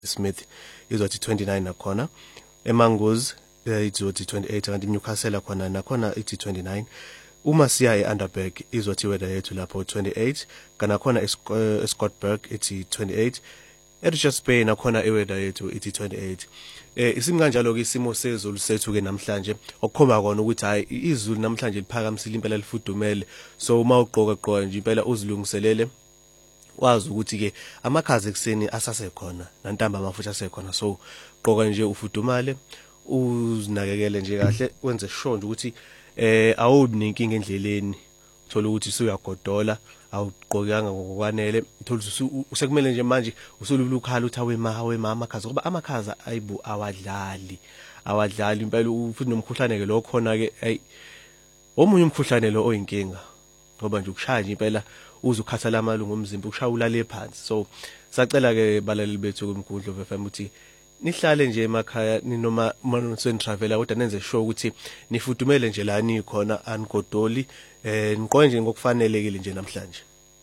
Smith izothi 29 nakhona, eMangoes izothi 28, kanti Newcastle khona nakhona ithi 29. Uma siya eUnderberg izothi weather yethu lapho 28, kana khona eScottburg ithi 28, eRichards Bay nakhona iweather yethu ithi 28. Isimi kanjalo ke isimo sezulu sethu ke namhlanje okukhomba kona ukuthi hayi izulu namhlanje liphakamisile impela lifudumele, so uma ugqoka nje impela uzilungiselele wazi ukuthi ke amakhaza ekseni asasekhona nantambama futhi asekhona, so gqoka nje ufudumale uzinakekele nje kahle, wenze sure nje ukuthi awubi nenkinga endleleni, uthola ukuthi usuyagodola awugqokanga ngokwanele, uthola usekumele nje manje usulukhala uthi awe amakhaza, ngoba amakhaza ayibu awadlali impela futhi nomkhuhlane ke lo khona ke omunye umkhuhlane lo oyinkinga, ngoba nje ukushaya nje impela uzukhathala amalungu omzimba, ukushaya ulale phansi. So sacela ke balaleli bethu kumgudlo FM ukuthi nihlale nje emakhaya noma manje travel kodwa nenze sure ukuthi nifudumele nje la nikhona, anigodoli, niqoke nje ngokufanelekile nje namhlanje.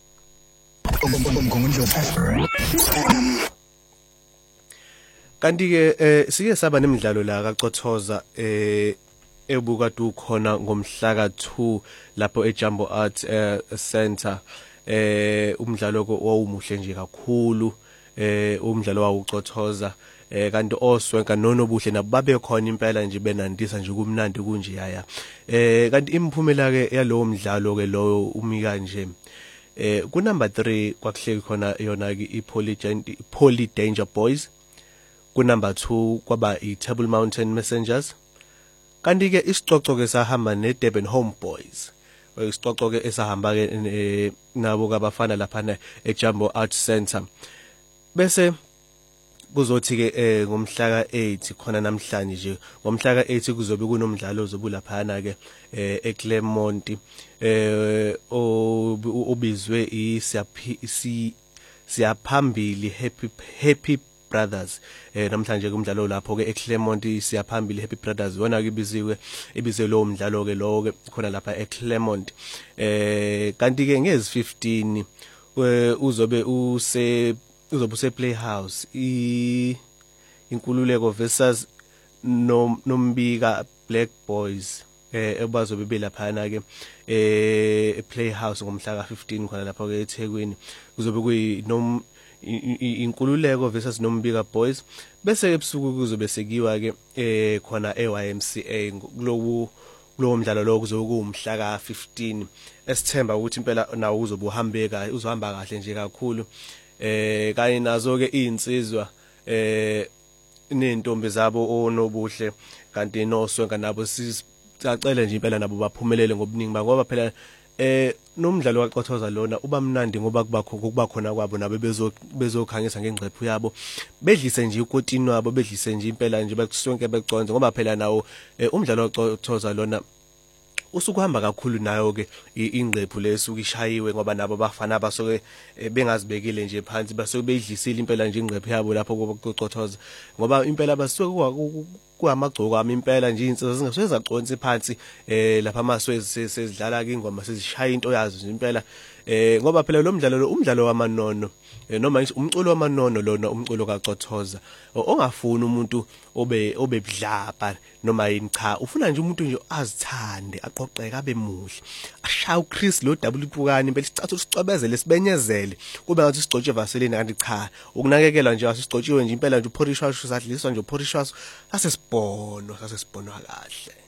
Kanti ke sike saba nemidlalo la kaCothoza ebukade ukhona ngomhla ka2 lapho eJumbo Art Center. Umdlalo wawumuhle nje kakhulu, umdlalo wawuCothoza, kanti oswenka nonobuhle nabo babe khona impela nje benandisa nje kumnandi kunje yaya. Kanti imiphumela ke yalowo mdlalo ke lowo umi kanje, ku number 3 kwakuhleki khona yona ke iPoly Danger Boys, ku number 2 kwaba iTable Mountain Messengers, kanti ke isicoco ke sahamba neDurban Homeboys, isicoco ke esahamba ke nabo kabafana lapha eJumbo Art Center. Bese kuzothi ke ngomhla ka8 khona namhlanje nje, ngomhla ka8 kuzobe kunomdlalo ozobulaphana ke eClermont obizwe siyaphambili Happy Brothers. Namhlanje kumdlalo lapho ke eClermont siyaphambili Happy Brothers, wona ke ibize lo mdlalo ke lo ke khona lapha eClermont. Kanti ke ngezi15 uzobe use Playhouse inkululeko versus nombika Black Boys, ebazobe belaphana ke ePlayhouse ngomhla ka15 khona lapha ke eThekwini, kuzobe kuyi inkululeko versus nombika Boys. Bese ebusuku kuzobe sekiwa ke khona eYMCA kulowo mdlalo lo kuzobe kuumhla ka15, esithemba ukuthi impela nawo uzobe uzohamba kahle nje kakhulu. Kanye nazo ke insizwa nentombi zabo onobuhle kanti noswenka nabo sicacela nje impela nabo baphumelele ngobuningi, ngoba phela nomdlalo kaCothoza lona uba mnandi ngoba kuba khona kwabo nabo bezokhangisa ngengqephu yabo, bedlise nje ukotini wabo, bedlise nje impela nje bekusonke beconze, ngoba phela nawo umdlalo kaCothoza lona usukuhamba kakhulu nayo ke ingqephu lesuku ishayiwe, ngoba nabo bafana basoke bengazibekile nje phansi, basoke beyidlisile impela nje ingqephu yabo lapho koCothoza, ngoba impela basuke kuhamagcoko ami impela nje insizwa zingasoke zaconsi phansi lapha amaswe sezidlala ke ingoma sezishaya into yazo nje impela, ngoba phela lo mdlalo umdlalo wamanono, noma umculo wamanono lona umculo kaCothoza ongafuni umuntu obebudlapha noma yini, cha ufuna nje umuntu nje azithande, aqoqeke, abe muhle, ashaya uChris lo double pukani impela isicathulo sicwebezele sibenyezele kube ngathi sigcotshe Vaseline, kanti cha ukunakekela nje asigcotshiwe nje impela nje uphorishwa sadliswa nje uphorishwa sasesibhono kahle.